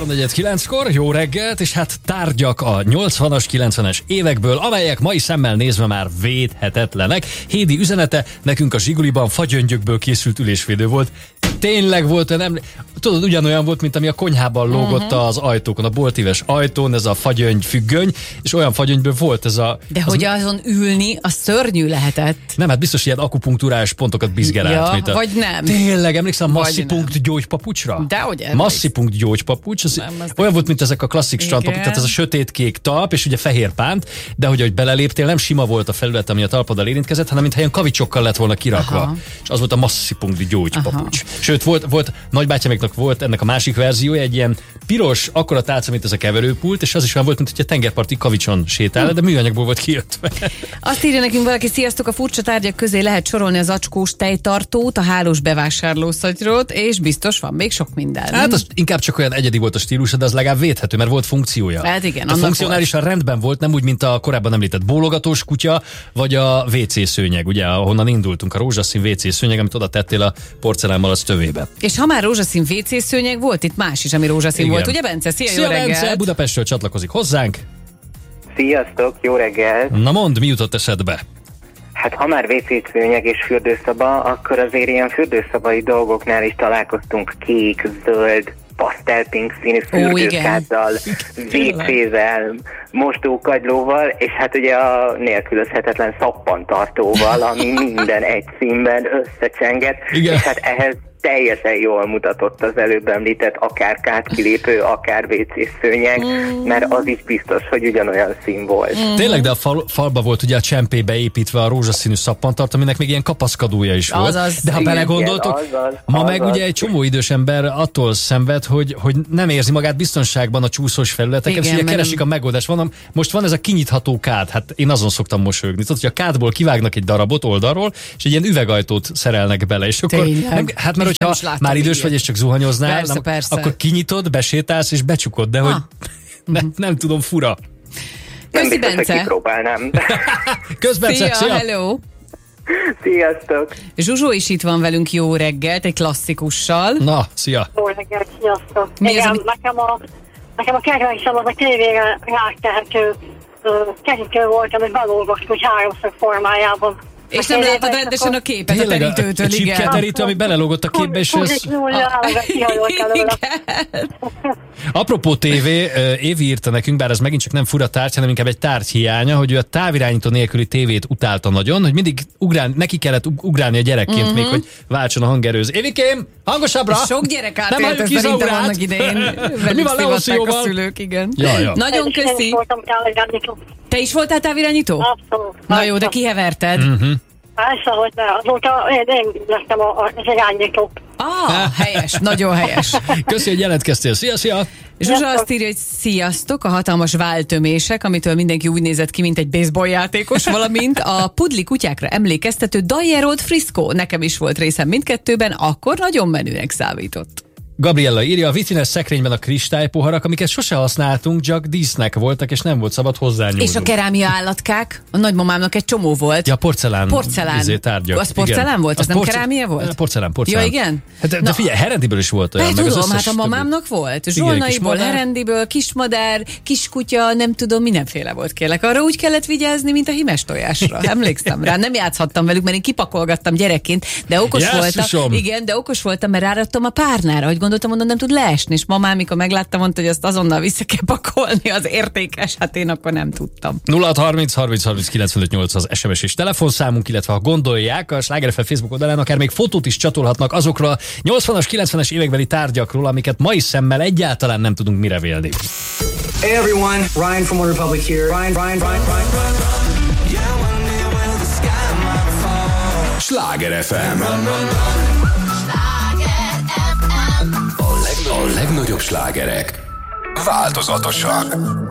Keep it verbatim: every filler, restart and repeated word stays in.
huszonnégy kilenckor, jó reggelt, és hát tárgyak a nyolcvanas, kilencvenes évekből, amelyek mai szemmel nézve már védhetetlenek. Hédi üzenete, nekünk a Zsiguliban fagyöngyökből készült ülésvédő volt. Tényleg volt, nem, tudod, ugyanolyan volt, mint ami a konyhában lógott uh-huh. az ajtókon, a boltíves ajtón, ez a fagyöngy függöny, és olyan fagyöngyből volt ez a... De az, hogy azon ülni, az szörnyű lehetett. Nem, hát biztos ilyen akupunktúrás pontokat bizgerált. Ja, mint a, vagy nem. Tényleg, emlékszem a masszipunkt gyógypapucsra? Dehogy Masszipunkt gyógypapucs, az nem, az olyan volt, mint ezek a klasszik strandpapucs, tehát ez a sötétkék talp, és ugye fehér pánt, de hogy ahogy beleléptél, nem sima volt a felület, ami a talpaddal érintkezett, hanem mintha ilyen kavicsokkal lett volna kirakva. Aha. És az volt a masszipunkt gyógypapucs. Aha. Sőt, volt, volt nagybátyáméknak volt ennek a másik verziója, egy ilyen piros, akkora tálca, mint ez a keverőpult, és az is olyan volt, mint hogy a tengerparti kavicson sétál, de műanyagból volt kijöttve. Azt írja nekünk valaki, sziasztok, a furcsa tárgyak közé lehet sorolni az acskós tejtartót, a hálós bevásárlószatyrot, és biztos van még sok minden. Hát az inkább csak olyan egyedi volt a stílusa, de az legalább védhető, mert volt funkciója. Hát igen, a funkcionálisan volt. Rendben volt, nem úgy, mint a korábban említett bólogatós kutya, vagy a vé cé szőnyeg, ugye, ahonnan indultunk, a rózsaszín vé cé szőnyeg, amit oda tettél a porcelámmalac tövébe. És ha már rózsaszín vé cé szőnyeg volt, itt más is, ami rózsaszín igen. volt, ugye Bence? Szia, Szia jó reggelt! Bence, Budapestről csatlakozik hozzánk. Sziasztok, jó reggelt! Na mondd, mi jutott eszedbe? Hát ha már vé cé szőnyeg és fürdőszoba, akkor azért ilyen fürdőszobai dolgoknál is találkoztunk kék, zöld, pasztelpink színű fürdőkáddal, vé cével, mostókagylóval, és hát ugye a nélkülözhetetlen szappantartóval, ami minden egy színben összecsengett, igen. És hát ehhez teljesen jól mutatott az előbb említett akár kátkilépő, akár vé cé szőnyeg, mm. mert az is biztos, hogy ugyanolyan szín volt. Mm. Tényleg, de a fal, falba volt ugye a csempébe építve a rózsaszínű szappantart, aminek még ilyen kapaszkadója is volt. Azaz, de ha igen, belegondoltok, igen, azaz, ma azaz. meg ugye egy csomó idős ember attól szenved, hogy, hogy nem érzi magát biztonságban a csúszós felületeken, és ugye keresik a megoldást. Van, most van ez a kinyitható kád, hát én azon szoktam mosolyogni. Tudod, hogy a kádból kivágnak egy darabot oldalról, és egy ilyen üvegajtót szerelnek bele, és akkor nem, hát mert hogyha már idős vagy, és csak zuhanyoznál, persze, nem, persze. akkor kinyitod, besétálsz, és becsukod, de ah. hogy ne, nem tudom, fura. Nem Köszi, biztos, Bence. hogy kipróbálnám. Kösz, Bence, szia, szia. hello! Sziasztok! Zsuzsó is itt van velünk, jó reggelt, egy klasszikussal. Na, szia! Jó reggelt, sziasztok! Mi Igen, az, ami... nekem a, nekem a kedvencem az a tévére rátehető kerítés volt, amit belolvastuk, hogy háromszög formájában. És nem láttad rendesen a képet Tényleg a terítőtől, a, a igen. csipketerítő, ami belelógott a képbe, és ez... Apropó tévé, Évi írta nekünk, bár ez megint csak nem fura tárgy, hanem inkább egy tárgy hiánya, hogy ő a távirányító nélküli tévét utálta nagyon, hogy mindig ugrán, neki kellett ugrálni a gyerekként mm-hmm. még, hogy váltson a hangerőz. Évikém, hangosabbra! Sok gyerek átélt ezt szerintem annak idején. Mi van Leószióval? A szülők, igen. Ja, ja. Nagyon köszi. Te is voltál távirányító? Abszolút. Na jó, de kiheverted? Mm-hmm. Persze, hogy ne. Azóta én, én lettem az irányító. Ah, helyes, nagyon helyes. Köszi, hogy jelentkeztél. Szia, szia! Zsuzsa azt írja, hogy sziasztok, a hatalmas váltömések, amitől mindenki úgy nézett ki, mint egy baseball játékos, valamint a pudli kutyákra emlékeztető Dajerold Frisco. Nekem is volt részem mindkettőben, akkor nagyon menőnek számított. Gabriella írja, a vitrines szekrényben a kristálypoharak, amiket sose használtunk, csak dísznek voltak, és nem volt szabad hozzányúlni. És a kerámia állatkák? A nagymamámnak egy csomó volt. Ja, porcelán. Porcelán. Izé, tárgyak. Az porcelán igen. volt? Az, az nem porce- kerámia volt? Porcelán, porcelán. Ja, igen? Hát, de, de figyelj, Herendiből is volt olyan. Hát meg tudom, az hát a mamámnak volt. Zsolnaiból, Herendiből, kismadár, kiskutya, nem tudom, mindenféle volt kérlek. Arra úgy kellett vigyázni, mint a hímes tojásra. Emlékszem rá. Nem játszhattam velük, mert én kipakolgattam gyerekként, de okos Jesszusom. voltam. Igen, de okos voltam, mert rárattam a párnára, hogy gondoltam, mondom, nem tud leesni. És mamám, mikor meglátta, mondta, hogy azt azonnal vissza kell pakolni, az értékes. Hát én akkor nem tudtam. nulla hat harminc harminc harminc kilencvenöt nyolc az es em es és telefonszámunk, illetve ha gondolják, a Sláger ef em Facebook oldalán akár még fotót is csatolhatnak azokról a nyolcvanas, kilencvenes évekbeli tárgyakról, amiket mai szemmel egyáltalán nem tudunk mire vélni. Hey everyone, Ryan from One Republic here. Ryan, Ryan, Ryan, Ryan, Ryan. Sláger ef em. A legnagyobb slágerek változatosan.